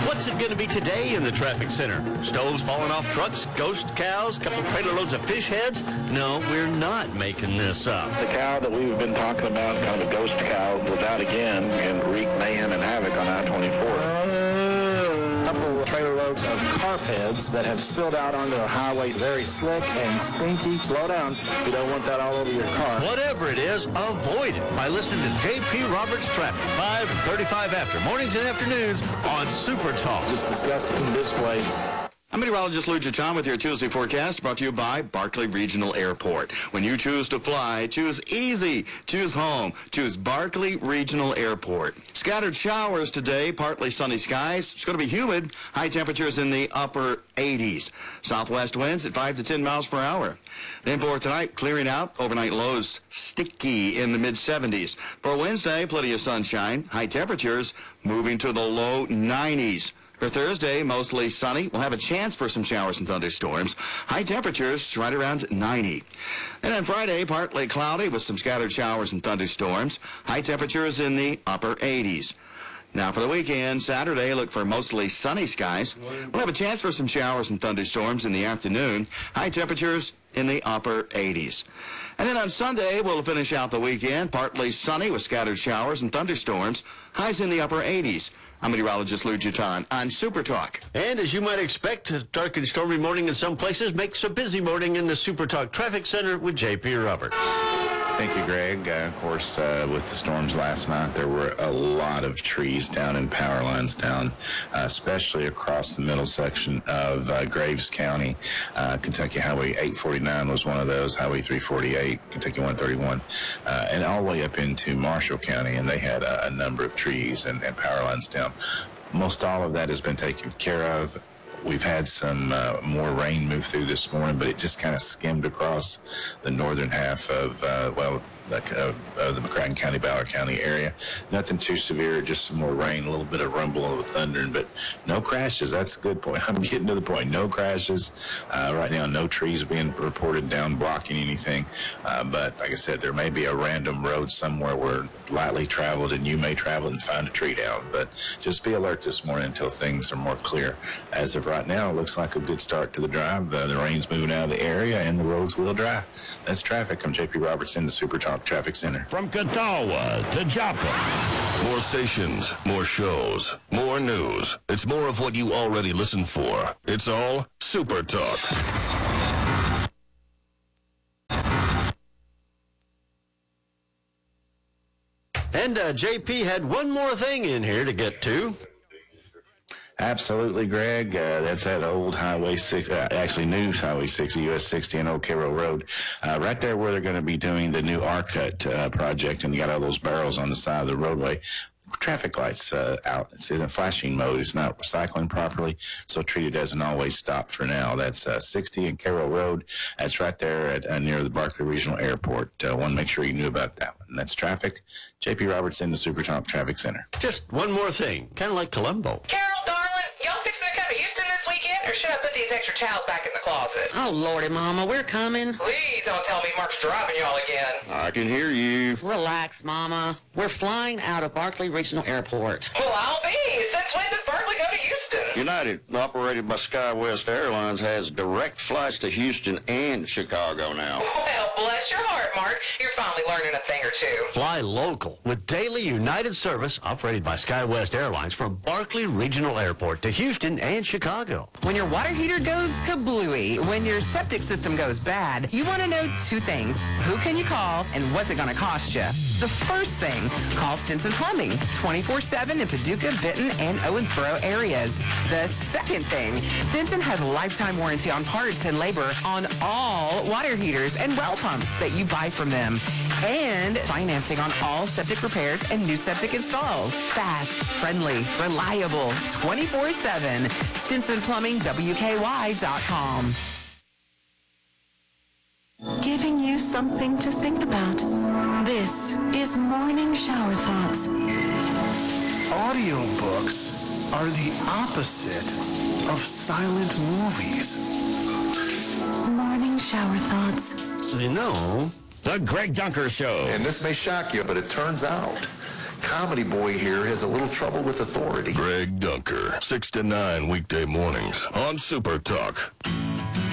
What's it going to be today in the traffic center? Stoves falling off trucks, ghost cows, couple trailer loads of fish heads? No, we're not making this up. The cow that we've been talking about, kind of a ghost cow, was out again and wreaked mayhem and havoc on I-24. Couple trailer loads of carp heads that have spilled out onto the highway. Very slick and stinky. Slow down. You don't want that all over your car. Whatever it is, avoid it by listening to J.P. Roberts Traffic, 5 and 35 after, mornings and afternoons on Super Talk. Just disgusting display. I'm meteorologist Lou Giton with your Tuesday forecast, brought to you by Barkley Regional Airport. When you choose to fly, choose easy, choose home, choose Barkley Regional Airport. Scattered showers today, partly sunny skies. It's going to be humid, high temperatures in the upper 80s. Southwest winds at 5 to 10 miles per hour. Then for tonight, clearing out, overnight lows sticky in the mid-70s. For Wednesday, plenty of sunshine, high temperatures moving to the low 90s. For Thursday, mostly sunny. We'll have a chance for some showers and thunderstorms. High temperatures right around 90. And on Friday, partly cloudy with some scattered showers and thunderstorms. High temperatures in the upper 80s. Now for the weekend, Saturday, look for mostly sunny skies. We'll have a chance for some showers and thunderstorms in the afternoon. High temperatures in the upper 80s. And then on Sunday, we'll finish out the weekend, partly sunny with scattered showers and thunderstorms. Highs in the upper 80s. I'm meteorologist Lou Giton on Super Talk. And as you might expect, a dark and stormy morning in some places makes a busy morning in the Super Talk Traffic Center with J.P. Roberts. Thank you, Greg. Of course, with the storms last night, there were a lot of trees down and power lines down, especially across the middle section of Graves County. Kentucky Highway 849 was one of those, Highway 348, Kentucky 131, and all the way up into Marshall County, and they had a number of trees and power lines down. Most all of that has been taken care of. We've had some more rain move through this morning, but it just kind of skimmed across the northern half of, the McCracken County, Ballard County area. Nothing too severe, just some more rain, a little bit of rumble of thunder, but no crashes. That's a good point. I'm getting to the point. No crashes. Right now, no trees being reported down blocking anything. But like I said, there may be a random road somewhere where lightly traveled and you may travel and find a tree down. But just be alert this morning until things are more clear. As of right now, it looks like a good start to the drive. The rain's moving out of the area and the roads will dry. That's traffic. I'm J.P. Roberts in the Super Talk Traffic Center. From Catawba to Joplin. More stations, more shows, more news. It's more of what you already listen for. It's all Super Talk. And JP had one more thing in here to get to. Absolutely, Greg. That's that old Highway 6, actually new Highway 60, US 60 and Old Cairo Road. Right there where they're going to be doing the new R-Cut project, and you got all those barrels on the side of the roadway. Traffic lights out. It's in flashing mode. It's not recycling properly, so treated doesn't always stop for now. That's 60 and Cairo Road. That's right there at near the Barkley Regional Airport. Want to make sure you knew about that one. And that's traffic. J.P. Roberts in the Super Talk Traffic Center. Just one more thing, kind of like Columbo. Carol, darling, y'all fixing to come to Houston this weekend, or should I put these extra towels back in the closet? Oh, Lordy, Mama, we're coming. Please don't tell me Mark's driving y'all again. I can hear you. Relax, Mama. We're flying out of Barkley Regional Airport. Well, I'll be. Since when did Berkeley go to Houston? United, operated by SkyWest Airlines, has direct flights to Houston and Chicago now. Well, bless your heart, Mark. You're finally learning a thing or two. Fly local with daily United service operated by SkyWest Airlines from Barkley Regional Airport to Houston and Chicago. When your water heater goes kablooey, when your septic system goes bad, you want to know two things. Who can you call and what's it going to cost you? The first thing, call Stinson Plumbing, 24/7 in Paducah, Benton, and Owensboro areas. The second thing, Stinson has a lifetime warranty on parts and labor on all water heaters and well pumps that you buy from them. And financing on all septic repairs and new septic installs. Fast, friendly, reliable, 24/7. StinsonPlumbingWKY.com. Giving you something to think about. This is Morning Shower Thoughts. Audiobooks are the opposite of silent movies. Morning Shower Thoughts. You know, The Greg Dunker Show. And this may shock you, but it turns out comedy boy here has a little trouble with authority. Greg Dunker, 6 to 9 weekday mornings on Super Talk.